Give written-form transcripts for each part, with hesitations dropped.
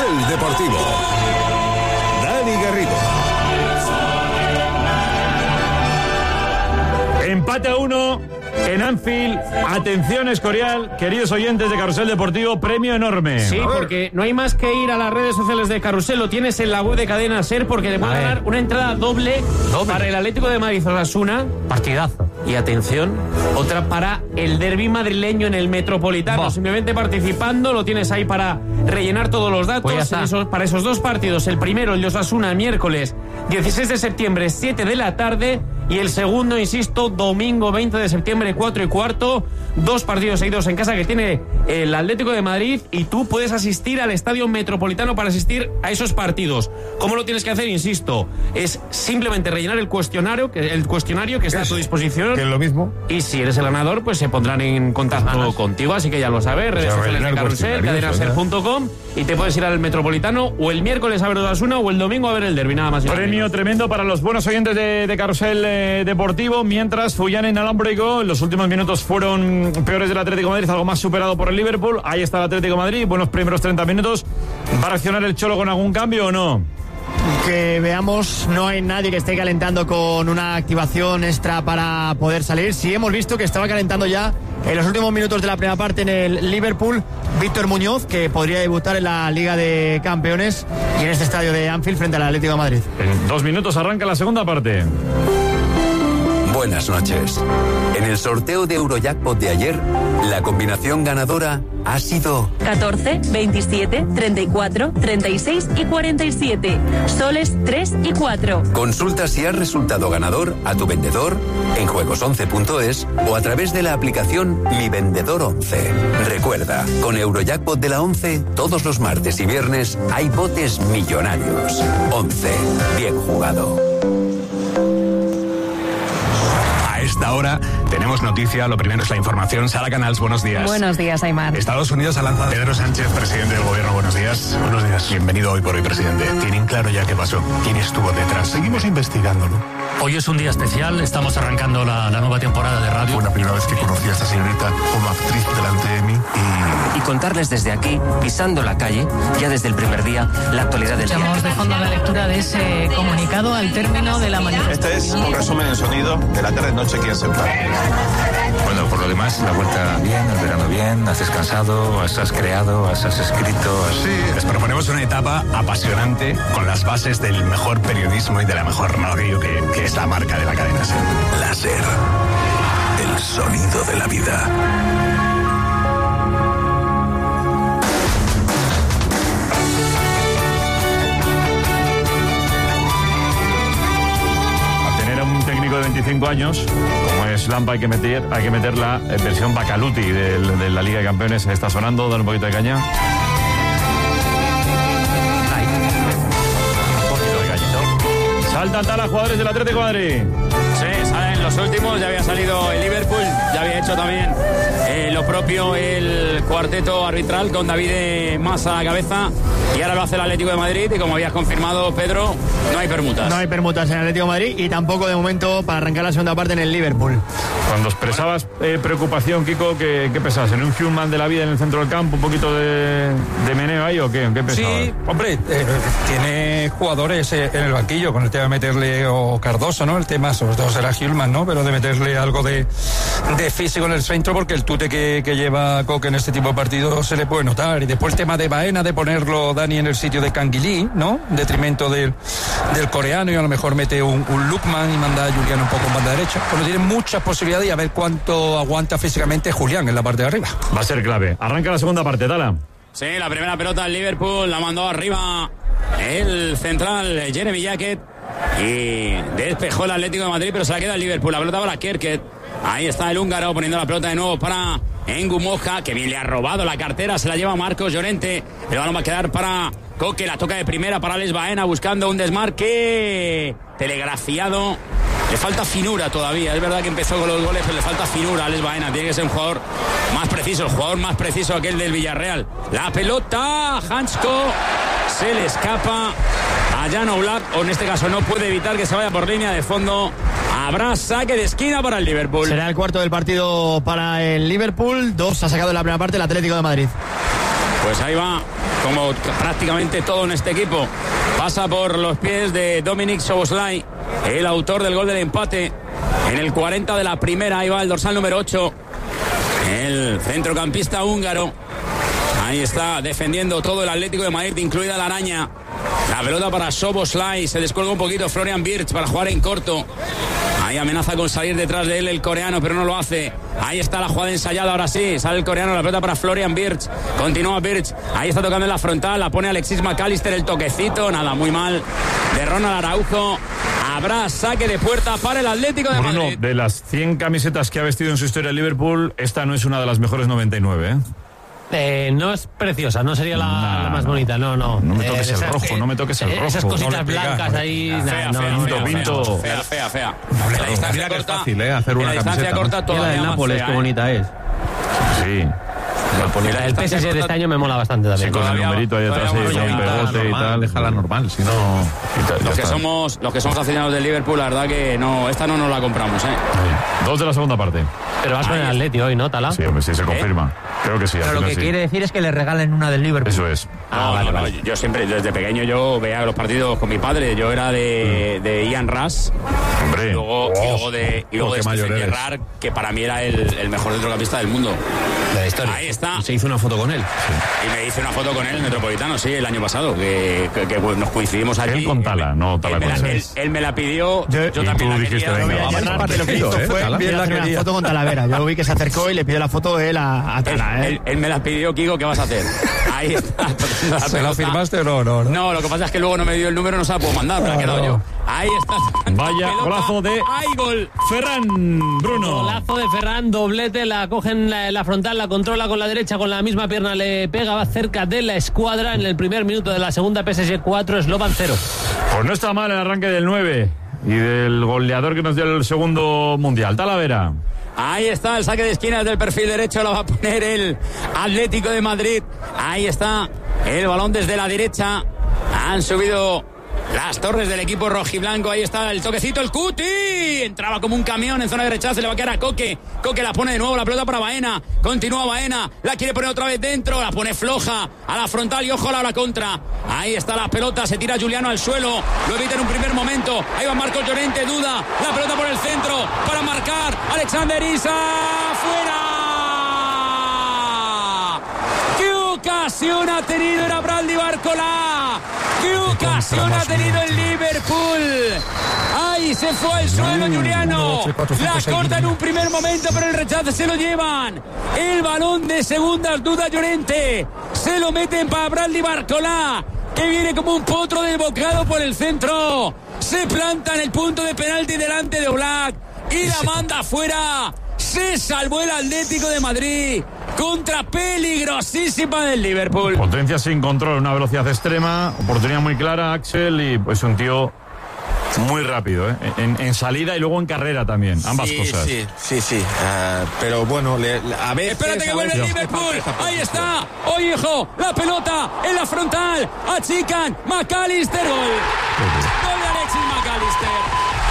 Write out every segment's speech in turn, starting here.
Carrusel Deportivo. Dani Garrido. Empate a 1 en Anfield. Atención, Escorial, queridos oyentes de Carrusel Deportivo, premio enorme. Sí, porque no hay más que ir a las redes sociales de Carrusel. Lo tienes en la web de Cadena SER, porque te pueden ganar una entrada doble para el Atlético de Madrid Osasuna. Partidazo. Y atención, otra para el derbi madrileño en el Metropolitano. Simplemente participando, lo tienes ahí para rellenar todos los datos. Para esos dos partidos. El primero, el de Osasuna, el miércoles 16 de septiembre, 7 de la tarde. Y el segundo, insisto, domingo 20 de septiembre, 4:15. 2 partidos seguidos en casa que tiene el Atlético de Madrid. Y tú puedes asistir al Estadio Metropolitano para asistir a esos partidos. ¿Cómo lo tienes que hacer? Insisto, es simplemente rellenar el cuestionario que está a tu disposición. Que es lo mismo. Y si eres el ganador, pues se pondrán en contacto contigo. Así que ya lo sabes, redes sociales de Carrusel, cadenaser.com, y te puedes ir al Metropolitano o el miércoles a ver Osasuna o el domingo a ver el derbi, nada más. Premio tremendo para los buenos oyentes de Carrusel Deportivo. Mientras Fullán en Alámbrico, los últimos minutos fueron peores del Atlético de Madrid, algo más superado por el Liverpool. Ahí está el Atlético de Madrid, buenos primeros 30 minutos. ¿Va a reaccionar el Cholo con algún cambio o no? Que veamos, no hay nadie que esté calentando con una activación extra para poder salir. Sí hemos visto que estaba calentando ya en los últimos minutos de la primera parte en el Liverpool Víctor Muñoz, que podría debutar en la Liga de Campeones y en este estadio de Anfield frente al Atlético de Madrid. En 2 minutos arranca la segunda parte. Buenas noches. En el sorteo de Eurojackpot de ayer, la combinación ganadora ha sido 14, 27, 34, 36 y 47. Soles 3 y 4. Consulta si has resultado ganador a tu vendedor en juegos11.es o a través de la aplicación Mi Vendedor 11. Recuerda, con Eurojackpot de la 11, todos los martes y viernes hay botes millonarios. 11. Bien jugado. A esta hora tenemos noticia, lo primero es la información. Sara Canals, buenos días. Buenos días, Aymar. Estados Unidos ha lanzado... Pedro Sánchez, presidente del gobierno, buenos días. Buenos días. Bienvenido hoy por hoy, presidente. ¿Tienen claro ya qué pasó? ¿Quién estuvo detrás? Seguimos investigándolo. Hoy es un día especial, estamos arrancando la nueva temporada de radio. Fue la primera vez que conocí a esta señorita como actriz delante de mí y contarles desde aquí, pisando la calle, ya desde el primer día, la actualidad del día. Estamos de fondo la lectura de ese comunicado al término de la manifestación. Este es un resumen en sonido de la tarde-noche aquí en Separ. Bueno, por lo demás, la vuelta bien, el verano bien, has descansado, has creado, has escrito. Sí, les proponemos una etapa apasionante con las bases del mejor periodismo y de la mejor radio que es la marca de la cadena SER. La SER, el sonido de la vida. De 25 años, como es Lampa, hay que meter la versión Bacaluti de la Liga de Campeones. Está sonando, dale un poquito de caña. Saltan a los jugadores del Atlético de Madrid. Sí, salen los últimos, ya había salido el Liverpool, ya había hecho también lo propio el cuarteto arbitral con David Mas a la cabeza, y ahora lo hace el Atlético de Madrid, y como habías confirmado, Pedro, no hay permutas. No hay permutas en el Atlético de Madrid y tampoco de momento para arrancar la segunda parte en el Liverpool. Cuando expresabas preocupación, Kiko, ¿qué pensabas? ¿En un Human de la vida en el centro del campo? ¿Un poquito de meneo ahí o qué? ¿Qué pensabas? Sí, hombre, tiene jugadores en el banquillo con el tema de meterle, o Cardoso, ¿no? El tema, sobre todo será Human, ¿no? Pero de meterle algo de físico en el centro, porque el tute que lleva Coque en este tipo de partidos se le puede notar. Y después el tema de Baena, de ponerlo Dani en el sitio de Canguilí, ¿no? En detrimento del coreano, y a lo mejor mete un Lukman y manda a Julián un poco en banda derecha. Bueno, tiene muchas posibilidades, y a ver cuánto aguanta físicamente Julián en la parte de arriba. Va a ser clave. Arranca la segunda parte, Tala. Sí, la primera pelota del Liverpool la mandó arriba el central Jeremy Jacket y despejó el Atlético de Madrid, pero se la queda el Liverpool. La pelota para Kerket. Ahí está el húngaro poniendo la pelota de nuevo para Engu Moja, que bien le ha robado la cartera, se la lleva Marcos Llorente. El balón va a quedar para Coque, la toca de primera para Alex Baena buscando un desmarque telegrafiado. Le falta finura todavía, es verdad que empezó con los goles, pero le falta finura a Alex Baena. Tiene que ser un jugador más preciso, el jugador más preciso aquel del Villarreal. La pelota, Hansko, se le escapa a Jan Oblak, o en este caso no puede evitar que se vaya por línea de fondo. Habrá saque de esquina para el Liverpool. Será el cuarto del partido para el Liverpool. 2 ha sacado en la primera parte el Atlético de Madrid. Pues ahí va, como prácticamente todo en este equipo. Pasa por los pies de Dominik Szoboszlai, el autor del gol del empate en el 40 de la primera. Ahí va el dorsal número 8, el centrocampista húngaro. Ahí está defendiendo todo el Atlético de Madrid, incluida la araña. La pelota para Szoboszlai, se descuelga un poquito Florian Wirtz para jugar en corto. Ahí amenaza con salir detrás de él el coreano, pero no lo hace. Ahí está la jugada ensayada, ahora sí. Sale el coreano, la pelota para Florian Wirtz. Continúa Wirtz. Ahí está tocando en la frontal, la pone Alexis McAllister, el toquecito. Nada, muy mal de Ronald Araujo. Habrá saque de puerta para el Atlético de Madrid. De las 100 camisetas que ha vestido en su historia el Liverpool, esta no es una de las mejores 99, no es preciosa, no sería la más bonita, no. No me toques el rojo, no me toques el rojo. Esas cositas blancas ahí. Fea. La distancia corta, es fácil, hacer una camiseta. Corta toda la de Nápoles, qué bonita es. Sí. El PSG de este año me mola bastante también. Sí, con el numerito ahí detrás, con un pegote y tal. Déjala normal, si no... Los que somos aficionados del Liverpool, la verdad que no, esta no nos la compramos, 2 de la segunda parte. Pero vas con el Atleti hoy, ¿no, Tala? Sí, hombre, sí, se confirma. Creo que sí. Pero lo que quiere decir es que le regalen una del Liverpool. Eso es. Vale. Yo siempre, desde pequeño, yo veía los partidos con mi padre. Yo era de Ian Rush. Hombre. Y luego de Steven Gerrard, que para mí era el mejor centrocampista del mundo. De la historia. Ahí está. Y se hizo una foto con él. Sí. Y me hice una foto con él en el Metropolitano, sí, el año pasado, que nos coincidimos allí. Él con Tala, no Tala con él. Él me la pidió, yo también la dijiste, quería. Lo que hizo fue una foto con Talavera. Yo vi que se acercó y le pidió la foto él a Tala. Él me la pidió, Kiko, ¿qué vas a hacer? Ahí está. ¿Se la firmaste o no? No, lo que pasa es que luego no me dio el número, no se la puedo mandar, me la he quedado yo. Ahí está. Vaya golazo de Ferran, Bruno. Golazo de Ferran, doblete, la coge en la frontal, la controla con la derecha, con la misma pierna le pega, va cerca de la escuadra en el primer minuto de la segunda. PSG 4, Slovan 0. Pues no está mal el arranque del 9 y del goleador que nos dio el segundo mundial, Talavera. Ahí está el saque de esquina del perfil derecho, lo va a poner el Atlético de Madrid. Ahí está el balón desde la derecha. Han subido las torres del equipo rojiblanco. Ahí está el toquecito, el Cuti. Entraba como un camión en zona de rechazo. Le va a quedar a Coque. Coque la pone de nuevo, la pelota para Baena. Continúa Baena. La quiere poner otra vez dentro. La pone floja a la frontal y ojo a la contra. Ahí está la pelota. Se tira Juliano al suelo. Lo evita en un primer momento. Ahí va Marcos Llorente. Duda. La pelota por el centro para marcar. Alexander Isak. ¡Fuera! ¡Qué ocasión ha tenido! Era Bradley Barcola. ¡Qué ocasión ha tenido el Liverpool! ¡Ahí se fue al suelo Juliano! La corta en un primer momento, pero el rechazo se lo llevan. El balón de segundas, duda Llorente. Se lo meten para Bradley Barcola, que viene como un potro desbocado por el centro. Se planta en el punto de penalti delante de Oblak y la manda afuera. Se salvó el Atlético de Madrid contra peligrosísima del Liverpool. Potencia sin control, una velocidad extrema, oportunidad muy clara, Axel, y pues un tío muy rápido, en salida y luego en carrera también, ambas cosas. Sí. Pero bueno, a ver. Espérate que vuelve el Liverpool. Ahí está. Oye, hijo, la pelota en la frontal. Achican. McAllister. Gol de Alexis McAllister.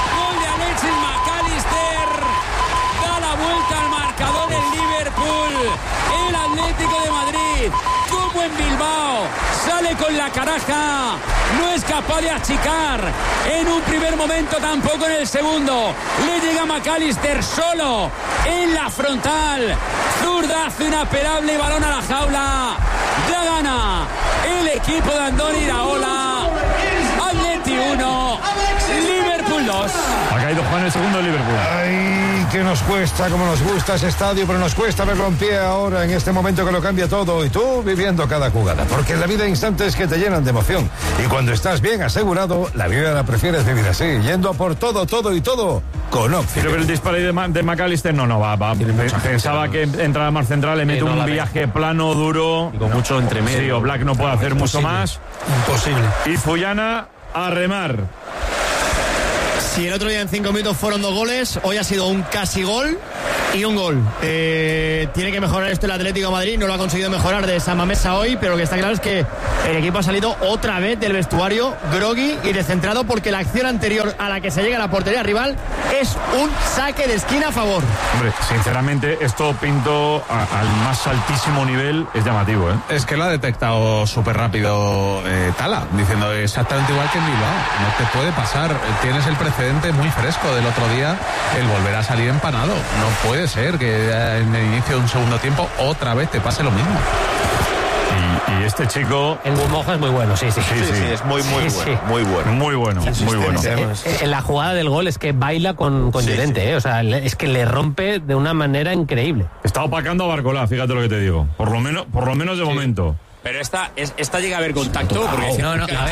Da la vuelta al marcador el Liverpool. El Atlético de Madrid, como en Bilbao, sale con la caraja. No es capaz de achicar en un primer momento, tampoco en el segundo. Le llega McAllister solo en la frontal. Zurda hace un apelable balón a la jaula. Ya gana el equipo de Andoni Iraola. Atleti 1, Liverpool 2. Ha caído Juan el segundo de Liverpool. Ay, que nos cuesta, como nos gusta ese estadio, pero nos cuesta verlo en pie ahora, en este momento que lo cambia todo, y tú viviendo cada jugada, porque en la vida hay instantes que te llenan de emoción, y cuando estás bien asegurado, la vida la prefieres vivir así, yendo por todo con Opti. Creo que el disparo de McAllister no va. Pensaba que entraba más central, le mete un viaje plano, duro. Y con mucho entremedio. Sí, Oblak no puede hacer mucho más. Imposible. Y Fullana a remar. Si el otro día en 5 minutos fueron 2 goles, hoy ha sido un casi gol y un gol. Tiene que mejorar esto el Atlético de Madrid, no lo ha conseguido mejorar de San Mamesa hoy, pero lo que está claro es que el equipo ha salido otra vez del vestuario groggy y descentrado, porque la acción anterior a la que se llega a la portería rival es un saque de esquina a favor. Hombre, sinceramente, esto pinto al más altísimo nivel, es llamativo, ¿eh? Es que lo ha detectado súper rápido Tala, diciendo exactamente igual que en Bilbao. No te puede pasar, tienes el precedente muy fresco del otro día, el volver a salir empanado. No puede ser que en el inicio de un segundo tiempo otra vez te pase lo mismo. Y este chico... En Gumoja es muy bueno, sí, es muy bueno. Muy bueno. En la jugada del gol es que baila con Llorente, o sea, es que le rompe de una manera increíble. Está opacando a Barcolá, fíjate lo que te digo. Por lo menos de momento. Pero esta llega a haber contacto. Porque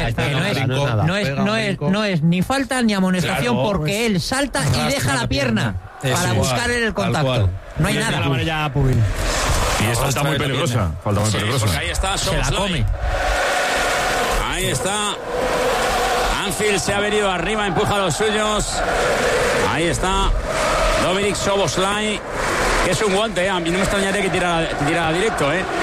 no es ni falta ni amonestación, porque él salta y deja la pierna para buscar el contacto. No hay nada. Y es falta muy peligrosa. Porque ahí está, se la come. Ahí está. Anfield se ha venido arriba, empuja a los suyos. Ahí está Dominik Szoboszlai, que es un guante, a mí no me extrañaría que tirara directo,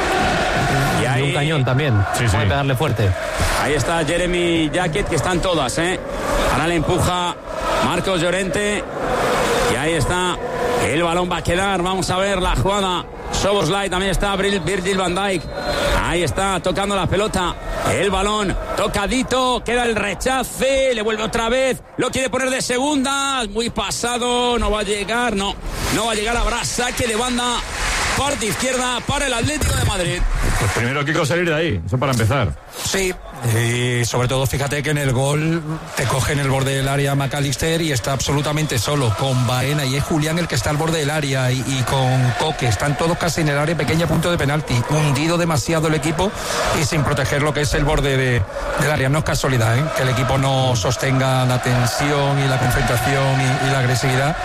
Y ahí, un cañón también, puede pegarle fuerte. Ahí está Jeremy Jacket, que están todas, Ahora le empuja Marcos Llorente. Y ahí está. El balón va a quedar. Vamos a ver la jugada. Szoboszlai, también está Virgil van Dijk. Ahí está tocando la pelota. El balón tocadito. Queda el rechace. Le vuelve otra vez. Lo quiere poner de segunda. Muy pasado. No va a llegar. No va a llegar. Habrá saque de banda. Parte izquierda para el Atlético de Madrid. Pues primero, Kiko, salir de ahí. Eso para empezar. Sí, y sobre todo fíjate que en el gol te coge en el borde del área McAllister y está absolutamente solo con Baena, y es Julián el que está al borde del área y con Coque. Están todos casi en el área pequeña, punto de penalti. Hundido demasiado el equipo y sin proteger lo que es el borde del área. No es casualidad que el equipo no sostenga la tensión y la concentración y la agresividad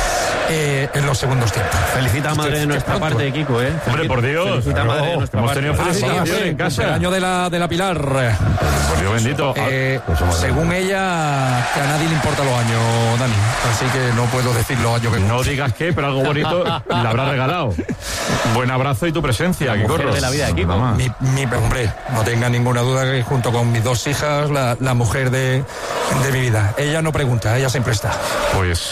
en los segundos tiempos. Felicita a Madre de nuestra parte, Kiko, Hombre, por Dios. Felicita a Madre de nuestra hemos parte. tenido felicitaciones en casa. El año de la Pilar. Por Dios bendito. Según ella, que a nadie le importan los años, Dani. Así que no puedo decir los años que... No digas qué, pero algo bonito le habrá regalado. Buen abrazo y tu presencia, Kiko. De la vida de Kiko. Hombre, no tenga ninguna duda que junto con mis dos hijas, la mujer de mi vida. Ella no pregunta, ella siempre está. Pues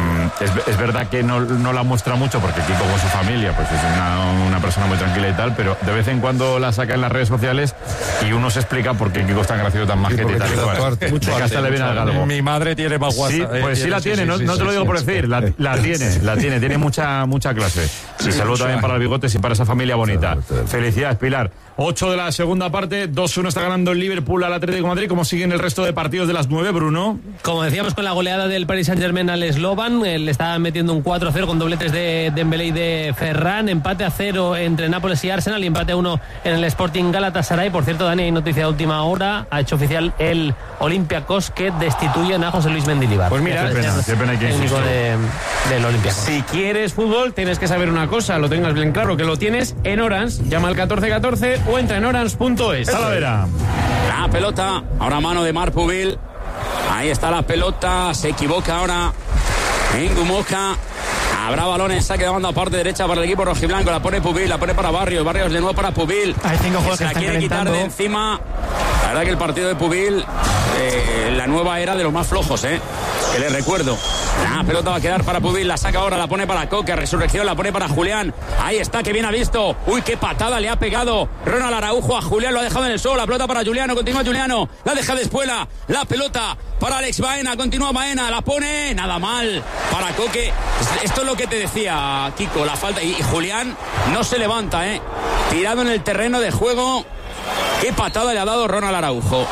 es verdad que no la muestra mucho, porque Kiko con su familia pues es una persona muy tranquila y tal, pero de vez en cuando la saca en las redes sociales y uno se explica por qué Kiko es tan gracioso, tan majete y tal. Mucho arte, le viene al galgo. Mi madre tiene más WhatsApp. Sí, pues sí la tiene, no te lo digo por decir, la tiene mucha clase. Y saludo también para los bigotes y para esa familia bonita. Felicidades, Pilar. 8 de la segunda parte, 2-1 está ganando el Liverpool al Atlético de Madrid. ¿Cómo siguen el resto de partidos de las 9, Bruno? Como decíamos, con la goleada del Paris Saint-Germain al Slovan, le está metiendo un 4-0 con dobletes de Dembélé y de Ferran, empate a 0 entre Nápoles y Arsenal y empate a 1 en el Sporting Galatasaray. Por cierto, Dani, hay noticia de última hora, ha hecho oficial el Olympiacos que destituyen a José Luis Mendilibar. Pues mira, qué pena que técnico del Olympiacos. Si quieres fútbol, tienes que saber una cosa, lo tengas bien claro, que lo tienes en Orange. Llama al 1414 o entra en orange.es. Talavera. La pelota, ahora mano de Marc Pubil. Ahí está la pelota, se equivoca ahora en Gumoja. Habrá balón en saque de banda parte derecha para el equipo rojiblanco. La pone Pubil, la pone para Barrios de nuevo para Pubil. Hay 5 juegos se la quiere quitar de encima. La verdad que el partido de Pubil, la nueva era de los más flojos, que les recuerdo. La pelota va a quedar para Pubil, la saca ahora, la pone para Coque, Resurrección, la pone para Julián. Ahí está, que bien ha visto. Uy, qué patada le ha pegado Ronald Araujo a Julián, lo ha dejado en el suelo. La pelota para Juliano, continúa Juliano, la deja de Espuela. La pelota para Alex Baena, continúa Baena, la pone, nada mal para Coque. Esto es lo que te decía, Kiko, la falta. Y Julián no se levanta, tirado en el terreno de juego. Qué patada le ha dado Ronald Araujo.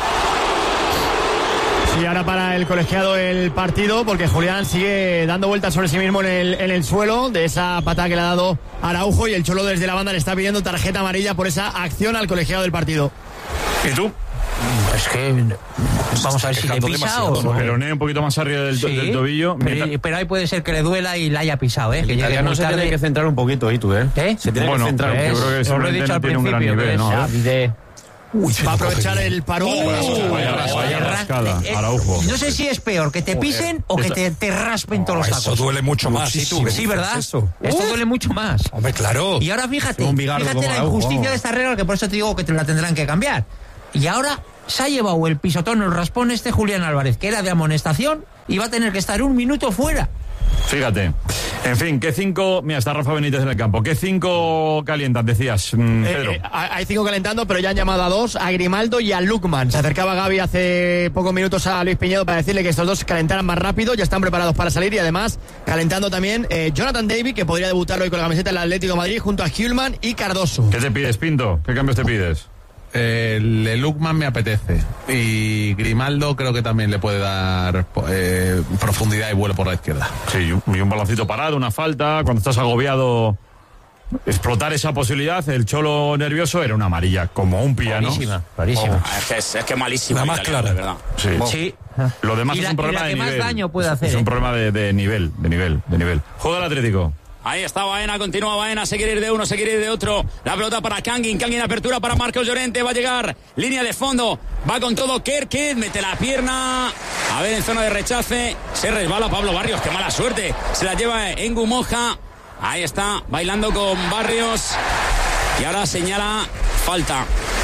Sí, ahora para el colegiado el partido, porque Julián sigue dando vueltas sobre sí mismo en el suelo de esa patada que le ha dado Araujo, y el Cholo desde la banda le está pidiendo tarjeta amarilla por esa acción al colegiado del partido. ¿Y tú? Es que vamos a ver si le pisa o no. Peroné un poquito más arriba del tobillo. Pero ahí puede ser que le duela y la haya pisado, que llegue no se tiene que centrar un poquito ahí, tú, Se tiene que centrar. Yo creo que seguramente no tiene un gran nivel, ¿no? Va a aprovechar el parón. Vaya rascada, Araujo. No sé si es peor que te pisen o que te raspen todos los tacos. Eso duele mucho más. Sí, ¿verdad? Esto duele mucho más. Hombre, claro. Y ahora fíjate la injusticia de esta regla, que por eso te digo que te la tendrán que cambiar. Y ahora se ha llevado el pisotón, el raspón Julián Álvarez, que era de amonestación, y va a tener que estar 1 minuto fuera. Fíjate. En fin, ¿qué 5? Mira, está Rafa Benítez en el campo. ¿Qué 5 calientan, decías, Pedro? Hay 5 calentando, pero ya han llamado a 2, a Grimaldo y a Lukman. Se acercaba Gaby hace pocos minutos a Luis Piñedo para decirle que estos dos calentaran más rápido, ya están preparados para salir, y además calentando también Jonathan David, que podría debutar hoy con la camiseta del Atlético de Madrid, junto a Hjulman y Cardoso. ¿Qué te pides, Pinto? ¿Qué cambios te pides? El Lukman me apetece, y Grimaldo creo que también le puede dar profundidad y vuelo por la izquierda. Sí, y un baloncito parado, una falta, cuando estás agobiado, explotar esa posibilidad. El Cholo nervioso era una amarilla, como un piano. Clarísima. Es que malísima. La más clara, de verdad. Sí. Lo demás es un problema de nivel. Más daño puede hacer. Es un problema de nivel. Juega el Atlético. Ahí está Baena, continúa Baena, se quiere ir de uno, se quiere ir de otro. La pelota para Kangin apertura para Marcos Llorente, va a llegar, línea de fondo, va con todo Kerkez, mete la pierna, a ver en zona de rechace, se resbala Pablo Barrios, qué mala suerte, se la lleva Engu Moja, ahí está, bailando con Barrios, y ahora señala falta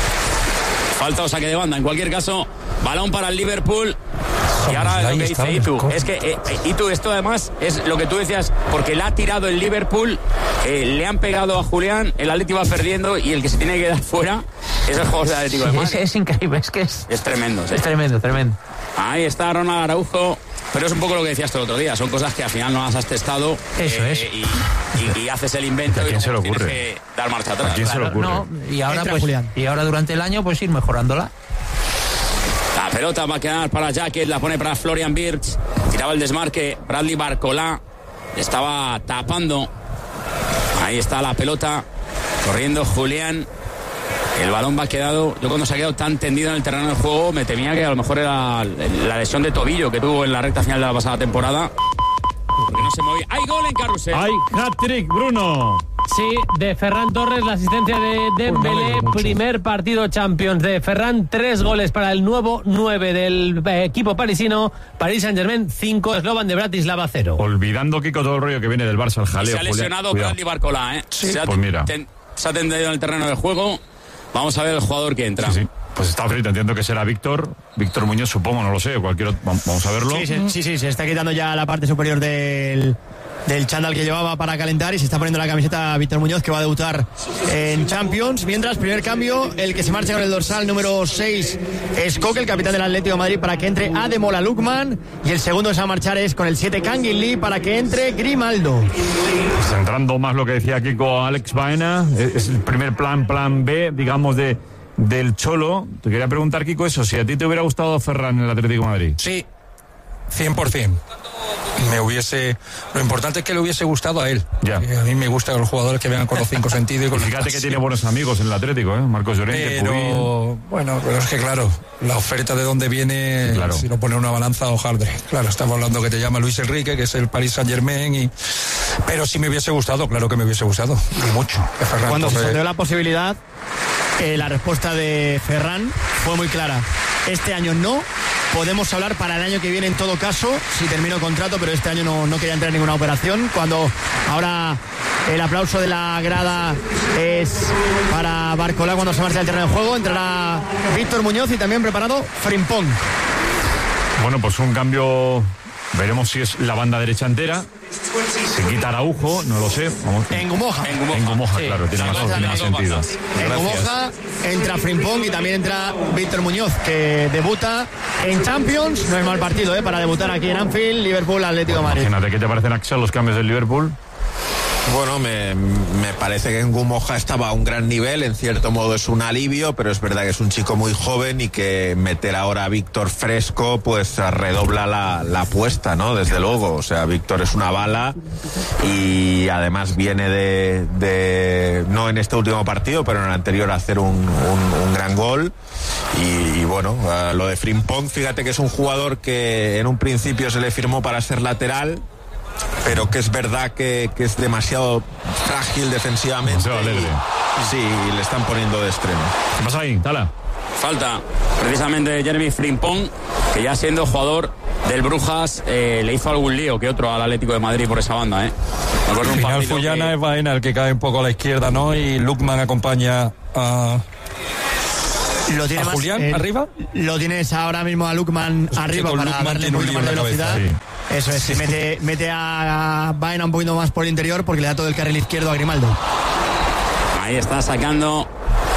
o saque de banda, en cualquier caso, balón para el Liverpool. Y ahora lo que dice Itu, es que Itu, esto además es lo que tú decías, porque le ha tirado el Liverpool, le han pegado a Julián, el Atlético va perdiendo y el que se tiene que dar fuera es el jugador del Atlético de Madrid. Es increíble, es tremendo. Es tremendo. Ahí está Ronald Araujo, pero es un poco lo que decías tú el otro día, son cosas que al final no las has testado. Eso es. Y haces el invento y se le ocurre? Tienes que dar marcha atrás. ¿A quién se le ocurre? No, y ahora durante el año pues ir mejorándola. La pelota va a quedar para Jacket, la pone para Florian Wirtz, tiraba el desmarque, Bradley Barcola estaba tapando, ahí está la pelota, corriendo Julián, el balón va quedado, yo cuando se ha quedado tan tendido en el terreno del juego me temía que a lo mejor era la lesión de tobillo que tuvo en la recta final de la pasada temporada, porque no se movía. ¡Hay gol en Carrusel! ¡Hay hat-trick, Bruno! Sí, de Ferran Torres, la asistencia de Dembélé, primer partido Champions de Ferran, 3 goles para el nuevo 9 del equipo parisino, Paris Saint-Germain 5, Slovan de Bratislava 0. Olvidando, Kiko, todo el rollo que viene del Barça, el jaleo. Se ha lesionado Bradley Barcola, Sí. Pues mira. Se ha tendido en el terreno del juego, vamos a ver el jugador que entra. Sí. Pues está frito, entiendo que será Víctor Muñoz, supongo, no lo sé, cualquier otro, vamos a verlo. Sí, se está quitando ya la parte superior del chándal que llevaba para calentar y se está poniendo la camiseta Víctor Muñoz, que va a debutar en Champions. Mientras, primer cambio, el que se marcha con el dorsal número 6 es Coque, el capitán del Atlético de Madrid, para que entre Ademola Lookman, y el segundo que se va a marchar es con el 7 Kangin Lee para que entre Grimaldo. Centrando más lo que decía Kiko, Alex Baena, es el primer plan B, digamos, del Cholo. Te quería preguntar, Kiko, eso, si a ti te hubiera gustado Ferran en el Atlético de Madrid. Sí, 100%. Lo importante es que le hubiese gustado a él. Ya. A mí me gustan los jugadores que vengan con los 5 sentidos y con fíjate que tiene buenos amigos en el Atlético, Marcos Llorente. Pero es que claro, la oferta de dónde viene, claro. Si lo pone una balanza o Hardre. Claro, estamos hablando que te llama Luis Enrique, que es el Paris Saint-Germain, pero sí me hubiese gustado, claro que me hubiese gustado, y mucho. Cuando se sondeó la posibilidad, la respuesta de Ferran fue muy clara. Este año no. Podemos hablar para el año que viene en todo caso, si termino contrato, pero este año no quería entrar en ninguna operación. Cuando ahora el aplauso de la grada es para Barcola cuando se marcha del terreno de juego, entrará Víctor Muñoz y también preparado Frimpong. Bueno, pues un cambio, veremos si es la banda derecha entera. Se quita Araujo, no lo sé. Engu Moja, sí. Claro, tiene más sentido. Engu Moja, entra Frimpong y también entra Víctor Muñoz, que debuta en Champions. No es mal partido para debutar aquí en Anfield, Liverpool, Atlético de Madrid. Imagínate, ¿qué te parecen, Axel, los cambios del Liverpool? Bueno, me parece que Engu Moja estaba a un gran nivel, en cierto modo es un alivio, pero es verdad que es un chico muy joven y que meter ahora a Víctor fresco pues redobla la apuesta, ¿no? Desde luego, o sea, Víctor es una bala y además viene de no en este último partido, pero en el anterior a hacer un gran gol y bueno, lo de Frimpong, fíjate que es un jugador que en un principio se le firmó para ser lateral, pero que es verdad que es demasiado frágil defensivamente. Demasiado alegre. Sí, le están poniendo de extremo. ¿Qué pasa ahí, Tala? falta precisamente Jeremy Frimpong, que ya siendo jugador del Brujas le hizo algún lío que otro al Atlético de Madrid por esa banda. Me acuerdo al final Fullana es Baena el que cae un poco a la izquierda, ¿no? Y Lukman acompaña a... Lo tiene ¿A Julián arriba? Lo tienes ahora mismo a Lukman arriba para Lukman darle un poquito más de velocidad. Sí. Eso es, y mete a Baena un poquito más por el interior porque le da todo el carril izquierdo a Grimaldo. Ahí está sacando...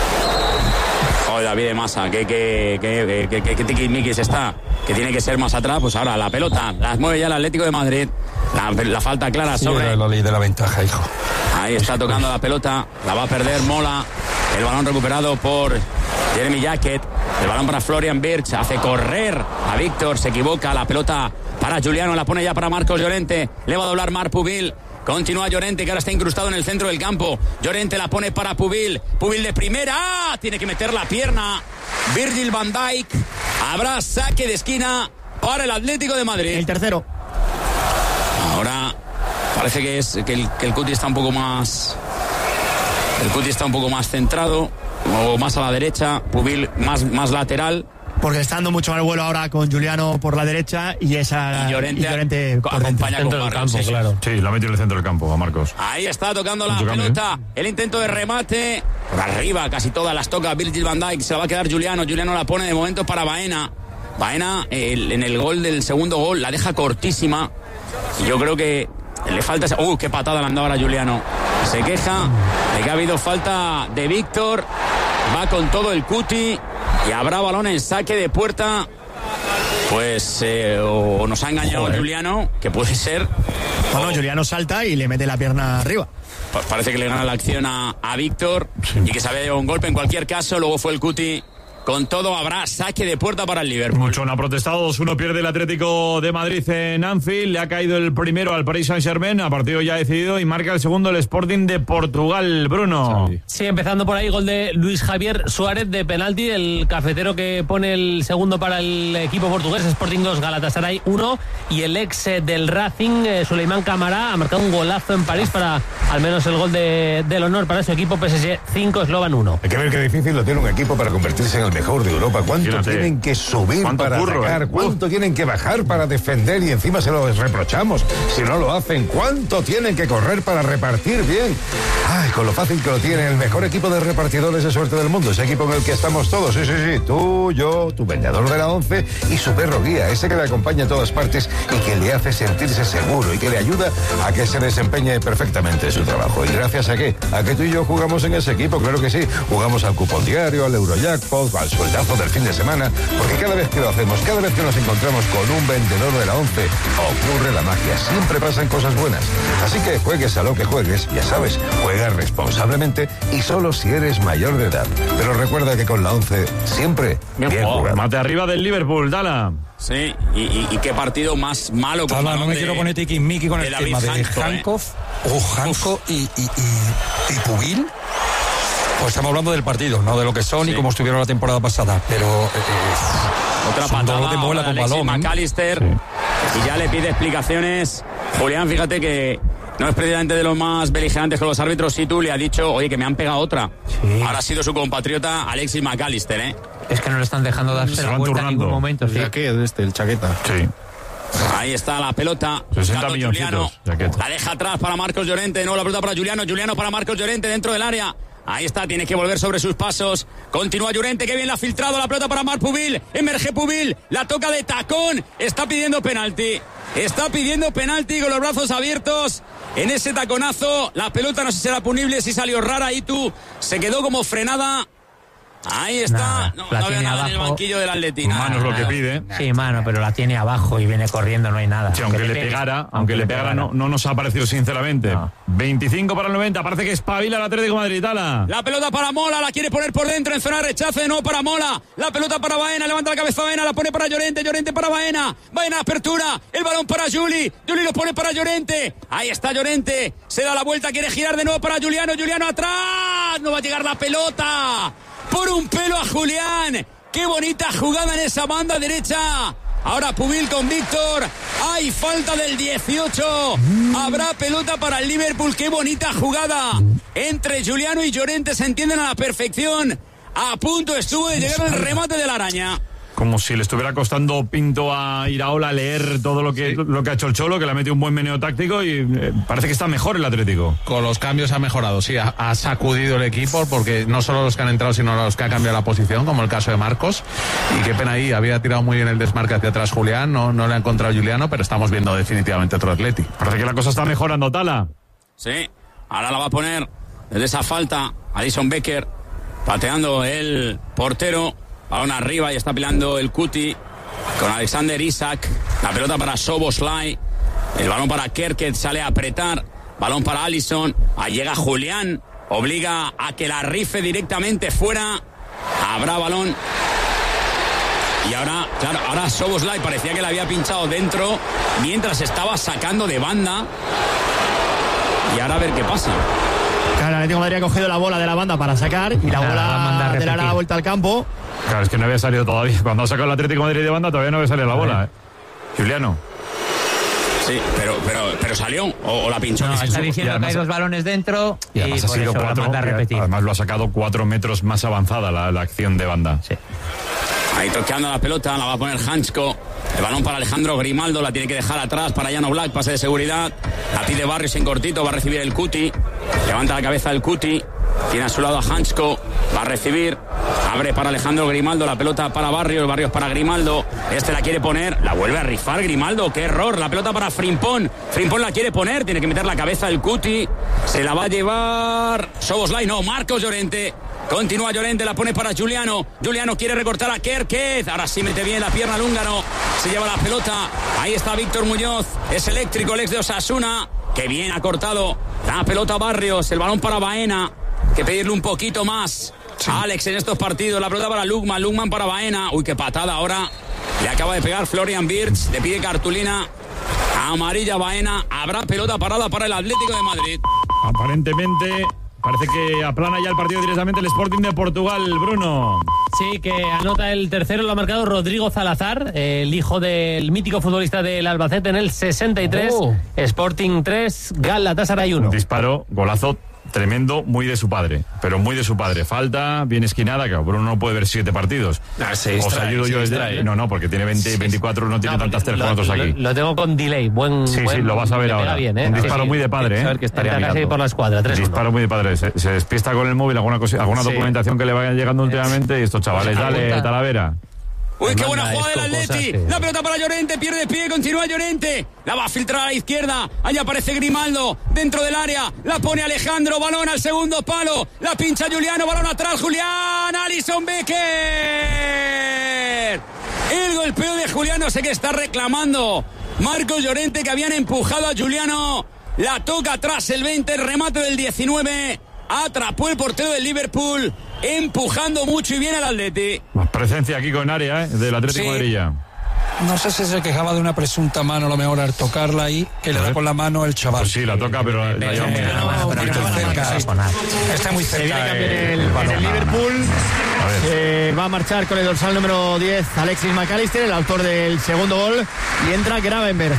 Joder, David de Masa, que tiquismiquis está, que tiene que ser más atrás. Pues ahora la pelota la mueve ya el Atlético de Madrid. La falta clara sobre... la ley de la ventaja, hijo. Ahí está tocando la pelota, la va a perder Mola. El balón recuperado por Jeremy Jacket. El balón para Florian Wirtz. Hace correr a Víctor. Se equivoca. La pelota para Juliano. La pone ya para Marcos Llorente. Le va a doblar Marc Pubil. Continúa Llorente, que ahora está incrustado en el centro del campo. Llorente la pone para Pubil. Pubil de primera. ¡Ah! Tiene que meter la pierna Virgil van Dijk. Habrá saque de esquina para el Atlético de Madrid. El tercero. Ahora parece que el Cuti está un poco más... El Cuti está un poco más centrado, o más a la derecha, Pubil más lateral. Porque está dando mucho más vuelo ahora con Juliano por la derecha y Llorente acompaña con el campo, claro. Sí, lo ha metido en el centro del campo a Marcos. Ahí está tocando la pelota. El intento de remate. Por arriba, casi todas las toca Virgil van Dijk. Se la va a quedar Juliano. Juliano la pone de momento para Baena. Baena, en el gol del segundo gol, la deja cortísima. Y yo creo que le falta... qué patada le han dado ahora a Juliano. Se queja de que ha habido falta de Víctor. Va con todo el Cuti. Y habrá balón en saque de puerta. Pues o nos ha engañado Juliano, que puede ser. Bueno, Juliano salta y le mete la pierna arriba. Parece que le gana la acción a Víctor, sí. Y que se había llevado un golpe. En cualquier caso, luego fue el Cuti. Con todo habrá saque de puerta para el Liverpool. Mucho no ha protestado. 2-1 pierde el Atlético de Madrid en Anfield. Le ha caído el primero al Paris Saint-Germain. A partido ya decidido. Y marca el segundo el Sporting de Portugal. Bruno. Sí, empezando por ahí. Gol de Luis Javier Suárez de penalti. El cafetero que pone el segundo para el equipo portugués. Sporting 2, Galatasaray 1. Y el ex del Racing, Suleiman Camara, ha marcado un golazo en París para al menos el gol del honor para su equipo. PSG 5, Slovan 1. Hay que ver qué difícil lo tiene un equipo para convertirse en el mejor de Europa. ¿Cuánto tienen que subir para atacar? ¿Cuánto tienen que bajar para defender? Y encima se lo reprochamos si no lo hacen. ¿Cuánto tienen que correr para repartir bien? Ay, con lo fácil que lo tiene el mejor equipo de repartidores de suerte del mundo. Ese equipo en el que estamos todos. Sí. Tú, yo, tu vendedor de la 11 y su perro guía. Ese que le acompaña a todas partes y que le hace sentirse seguro y que le ayuda a que se desempeñe perfectamente su trabajo. ¿Y gracias a qué? A que tú y yo jugamos en ese equipo. Claro que sí. Jugamos al cupón diario, al Eurojackpot, al sueldazo del fin de semana, porque cada vez que lo hacemos, cada vez que nos encontramos con un vendedor de la 11, ocurre la magia, siempre pasan cosas buenas. Así que juegues a lo que juegues, ya sabes, juega responsablemente y solo si eres mayor de edad. Pero recuerda que con la 11 siempre bien jugado. Mate arriba del Liverpool, Dala. Sí, y qué partido más malo. Dala, no me quiero poner tiquismiqui con el tema de Hancock y Pubil. Pues estamos hablando del partido, no de lo que son y cómo estuvieron la temporada pasada, pero otra patada de muela con balón. McAllister, y ya le pide explicaciones. Julián, fíjate que no es precisamente de los más beligerantes con los árbitros. Si tú le ha dicho, oye, que me han pegado otra. Sí. Ahora ha sido su compatriota Alexis McAllister, Es que no le están dejando darse la vuelta en ningún momento. Sí. El chaqueta. Sí. Ahí está la pelota. 60 milloncitos. La deja atrás para Marcos Llorente. No, la pelota para Juliano. Juliano para Marcos Llorente dentro del área. Ahí está, tiene que volver sobre sus pasos. Continúa Llorente, que bien la ha filtrado. La pelota para Marc Pubil. Emerge Pubil. La toca de tacón. Está pidiendo penalti. Con los brazos abiertos. En ese taconazo, la pelota no sé si será punible, si salió rara. Itu se quedó como frenada. Ahí está. No había nada en el banquillo del Atleti. Mano es lo que pide. Sí, mano, pero la tiene abajo y viene corriendo, no hay nada. Sí, aunque le pegara, no nos ha parecido sinceramente. No. 25 para el 90, parece que espabila el Atlético de Madrid. La pelota para Mola, la quiere poner por dentro en zona de rechace, no para Mola. La pelota para Baena, levanta la cabeza Baena, la pone para Llorente, Llorente para Baena. Baena apertura, el balón para Juli lo pone para Llorente. Ahí está Llorente, se da la vuelta, quiere girar de nuevo para Juliano atrás, no va a llegar la pelota. Por un pelo a Julián. Qué bonita jugada en esa banda derecha. Ahora Pubil con Víctor. Hay falta del 18. Habrá pelota para el Liverpool. Qué bonita jugada. Entre Juliano y Llorente se entienden a la perfección. A punto estuvo de llegar el remate de la araña. Como si le estuviera costando Pinto a Iraola leer todo lo que ha hecho el Cholo, que le ha metido un buen meneo táctico y parece que está mejor el Atlético. Con los cambios ha mejorado, sí, ha sacudido el equipo, porque no solo los que han entrado, sino los que ha cambiado la posición, como el caso de Marcos. Y qué pena ahí, había tirado muy bien el desmarque hacia atrás Julián, no le ha encontrado Juliano, pero estamos viendo definitivamente otro Atleti. Parece que la cosa está mejorando, Tala. Sí, ahora la va a poner desde esa falta Alisson Becker, pateando el portero. Balón arriba y está peleando el Cuti con Alexander Isak. La pelota para Szoboszlai. El balón para Kerkez, sale a apretar. Balón para Alisson. Ahí llega Julián. Obliga a que la rife directamente fuera. Habrá balón. Y ahora, claro, ahora Szoboszlai parecía que le había pinchado dentro mientras estaba sacando de banda. Y ahora a ver qué pasa. Claro, el Atlético de Madrid ha cogido la bola de la banda para sacar y la bola de la vuelta al campo. Claro, es que no había salido todavía. Cuando ha sacado el Atlético de Madrid de banda todavía no había salido la bola, Juliano. Sí, pero salió o la pinchó. No, está diciendo que hay dos balones dentro y además ha sido 4. Además lo ha sacado 4 metros más avanzada la acción de banda. Sí. Ahí tocando la pelota, la va a poner Hansko. El balón para Alejandro Grimaldo, la tiene que dejar atrás para Jan Oblak, pase de seguridad. La pide Barrios en cortito, va a recibir el Cuti. Levanta la cabeza el Cuti. Tiene a su lado a Hansko, va a recibir. Abre para Alejandro Grimaldo, la pelota para Barrios para Grimaldo. Este la quiere poner, la vuelve a rifar Grimaldo, qué error. La pelota para Frimpón. Frimpón la quiere poner, tiene que meter la cabeza el Cuti. Se la va a llevar Szoboszlai, no, Marcos Llorente. Continúa Llorente, la pone para Juliano. Juliano quiere recortar a Kerkez. Ahora sí mete bien la pierna al húngaro. Se lleva la pelota. Ahí está Víctor Muñoz. Es eléctrico, el ex de Osasuna. Que bien ha cortado la pelota Barrios. El balón para Baena. Que pedirle un poquito más a Alex en estos partidos. La pelota para Lukman. Lukman para Baena. Uy, qué patada ahora. Le acaba de pegar Florian Wirtz. Le pide cartulina amarilla Baena. Habrá pelota parada para el Atlético de Madrid. Aparentemente parece que aplana ya el partido directamente el Sporting de Portugal, Bruno. Sí, que anota el tercero, lo ha marcado Rodrigo Salazar, el hijo del mítico futbolista del Albacete en el 63. Sporting 3, Galatasaray 1. Un disparo, golazo tremendo, muy de su padre, pero muy de su padre. Falta, bien esquinada, que Bruno no puede ver 7 partidos. Os ayudo yo desde... No, porque tiene 20, 24, no tiene tantas 3 con otros aquí. Lo tengo con delay, Sí, lo vas a ver ahora. Bien, un disparo muy de padre, que estaría casi por la escuadra. 3-1. Disparo muy de padre. Se despista con el móvil, alguna documentación que le vaya llegando últimamente y estos chavales, dale, Talavera. Uy, qué buena jugada del Atleti. La pelota para Llorente, pierde pie, continúa Llorente. La va a filtrar a la izquierda. Ahí aparece Grimaldo dentro del área. La pone Alejandro, balón al segundo palo. La pincha Juliano, balón atrás, Julián. Alisson Becker. El golpeo de Juliano, sé que está reclamando Marcos Llorente, que habían empujado a Juliano. La toca atrás el 20, el remate del 19. Atrapó el portero del Liverpool, empujando mucho y bien al Atleti. Presencia aquí con área del Atlético de Madrid. No sé si se quejaba de una presunta mano, a lo mejor al tocarla ahí, que le da con la mano el chaval. Pues sí, la toca, pero la lleva muy cerca. Está muy cerca. El Liverpool va a marchar con el dorsal número 10 Alexis McAllister, el autor del segundo gol, y entra Gravenberg.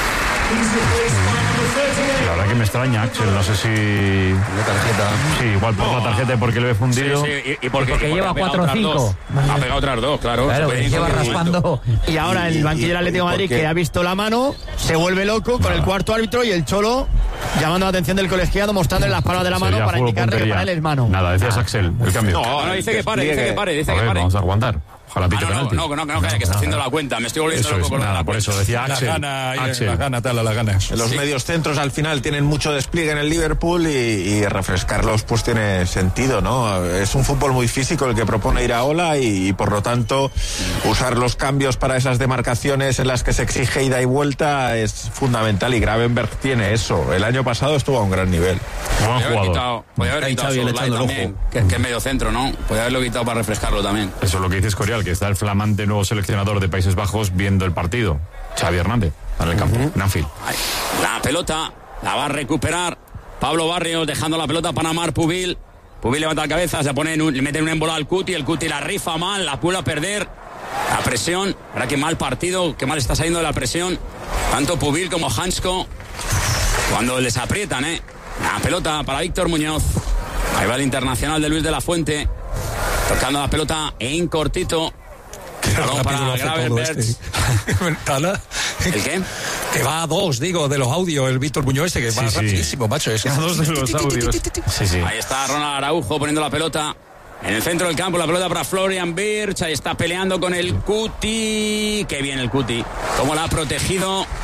La verdad que me extraña, Axel, no sé si... La tarjeta. Sí, igual por la tarjeta y porque le ve fundido. Sí, y porque lleva 4 o 5. Ha pegado otras 2, claro. Lleva raspando. Y ahora el banquillo del Atlético de Madrid, que ha visto la mano, se vuelve loco con el cuarto árbitro y el Cholo llamando la atención del colegiado, mostrándole las palmas de la mano para indicarle que para él es mano. Nada, decías Axel, el cambio. No, dice que pare. Vamos a aguantar. Ojalá pite penalti. No, que está haciendo la cuenta. Me estoy volviendo loco con nada, por eso decía Axel. La gana. Los medios centros al final tienen mucho despliegue en el Liverpool y refrescarlos pues tiene sentido, ¿no? Es un fútbol muy físico el que propone Iraola y por lo tanto usar los cambios para esas demarcaciones en las que se exige ida y vuelta es fundamental y Gravenberg tiene eso. El año pasado estuvo a un gran nivel. Podría haber quitado Szoboszlai también, que es medio centro, ¿no? Podría haberlo quitado para refrescarlo también. Eso es lo que dice Escorial, que está el flamante nuevo seleccionador de Países Bajos viendo el partido, Xavi Hernández, en el campo, en Anfield. La pelota la va a recuperar Pablo Barrios, dejando la pelota para Amar Pubil. Pubil levanta la cabeza, le mete un embolado al Cuti, el Cuti la rifa mal, la vuelve a perder. La presión, ahora que mal partido, que mal está saliendo de la presión, tanto Pubil como Hansko, cuando les aprietan, La pelota para Víctor Muñoz. Ahí va el internacional de Luis de la Fuente. Tocando la pelota en cortito. Balón para Gravenberch. ¿El qué? Que va a 2, digo, de los audios, el Víctor Muñoz ese, que va rapidísimo, macho. A 2 de los audios. Sí. Ahí está Ronald Araujo poniendo la pelota en el centro del campo, la pelota para Florian Wirtz. Ahí está peleando con el Cuti. Qué bien el Cuti. Cómo la ha protegido